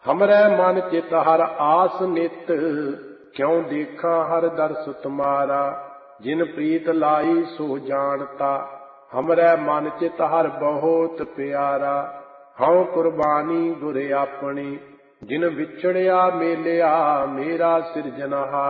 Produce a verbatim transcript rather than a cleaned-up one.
हमरै मन चित हर आस नित, क्यों देखा हर दर्श तुम्हारा। जिन प्रीत लाई सो जानता, हमरै मन चित हर बहुत प्यारा। हऊँ कुर्बानी गुर अपनी, जिन बिछड़िया मेलिया मेरा सिरजनहारा।